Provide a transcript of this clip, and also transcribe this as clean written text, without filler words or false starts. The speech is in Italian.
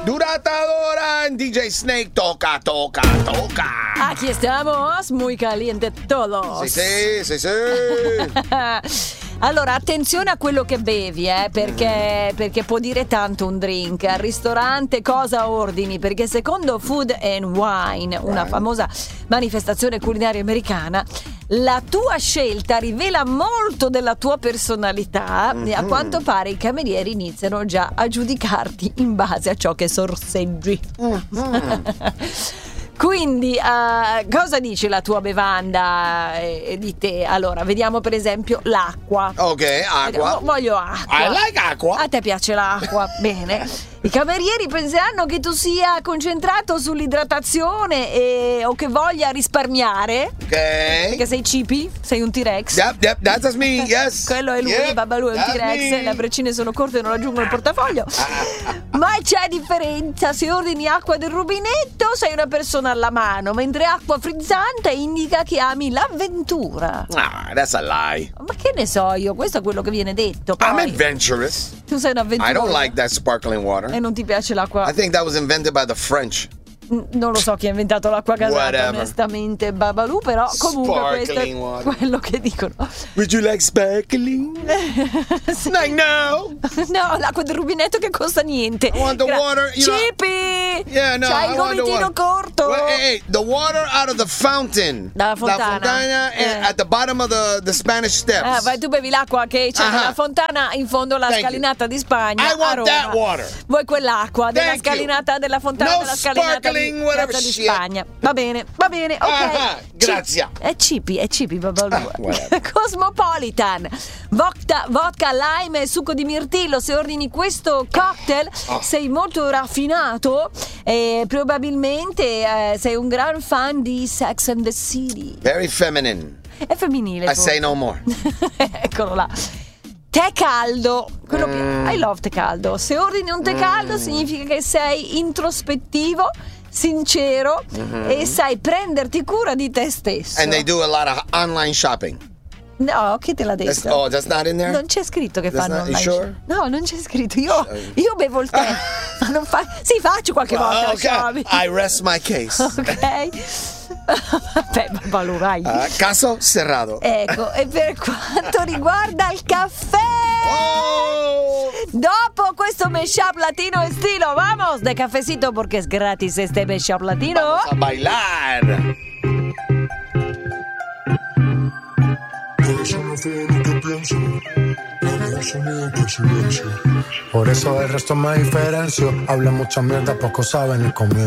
Durata ahora en DJ Snake. Toca. Aquí estamos, muy caliente todos. Sì. Allora, attenzione a quello che bevi, perché può dire tanto un drink. Al ristorante cosa ordini? Perché secondo Food and Wine, una famosa manifestazione culinaria americana, la tua scelta rivela molto della tua personalità e a quanto pare i camerieri iniziano già a giudicarti in base a ciò che sorseggi. Quindi, cosa dice la tua bevanda di te? Allora, vediamo per esempio l'acqua. Ok, acqua. Voglio acqua. I like acqua. A te piace l'acqua? Bene. I camerieri penseranno che tu sia concentrato sull'idratazione o che voglia risparmiare. Ok. Perché sei Cipi? Sei un T-Rex? Yep, that's me, yes. Quello è lui, Babalù è un T-Rex, le braccine sono corte e non raggiungono il portafoglio. Ma c'è differenza, se ordini acqua del rubinetto sei una persona alla mano, mentre acqua frizzante indica che ami l'avventura. Ah, that's a lie. Ma che ne so io, questo è quello che viene detto. Poi, I'm adventurous. tu sei un avventuroso. I don't like that sparkling water. E non ti piace l'acqua? I think that was invented by the French. Non lo so chi ha inventato l'acqua gasata, Whatever. onestamente, Babalù, però comunque questo è Sparkling water. quello che dicono. Would you like sparkling? Sì. Like no. No, l'acqua del rubinetto che costa niente. I want the water, you know- Cipi! Yeah, no, C'hai I il want the gomitino water. corto. Well, hey, the water out of the fountain. Dalla fontana. La fontana at the bottom of the Spanish Steps. Vai, tu bevi l'acqua che c'è nella fontana in fondo alla Thank you. scalinata di Spagna. I a want Roma. that water. Vuoi quell'acqua della Thank you. scalinata della fontana No della scalinata sparkling, di whatever Piazza di shit. Spagna. Va bene, ok. Grazie. È Cipi, Babalù. whatever. Cosmopolitan, vodka, lime e succo di mirtillo. Se ordini questo cocktail sei molto raffinato e probabilmente sei un gran fan di Sex and the City. Very feminine. È femminile. I forse. say no more. Eccolo là. Tè caldo, quello che I love tè caldo. Se ordini un tè caldo significa che sei introspettivo, sincero e sai prenderti cura di te stesso. And they do a lot of online shopping. No, chi te l'ha detto? That's not in there? Non c'è scritto che That's fanno not- you online. sure? No, non c'è scritto. Io bevo il tè. Ma non sì, faccio qualche volta. Okay. I rest my case. Ok. Vabbè, Babalù, vai. Caso cerrado. Ecco, e per quanto riguarda il caffè, dopo questo mashup latino estilo, vamos de cafecito porque es gratis este mashup latino. Vamos a bailar. Por eso no sé lo que pienso, hago sonido con silencio. Por eso el resto me diferencio. Habla mucha mierda, poco saben y comienzo.